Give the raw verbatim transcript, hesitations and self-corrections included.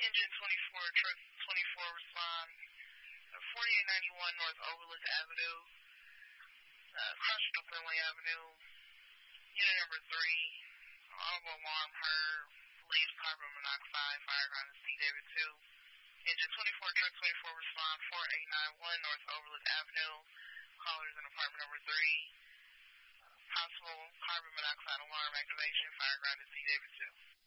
Engine twenty-four, truck twenty-four, respond. Uh, forty-eight ninety-one North Overlook Avenue, uh, across from Finley Avenue. Unit number three, audible alarm heard, believes carbon monoxide, fire ground is C David two. Engine twenty-four, truck twenty-four, respond. forty-eight ninety-one North Overlook Avenue. Callers in apartment number three. Uh, possible carbon monoxide alarm activation, fire ground is C David two.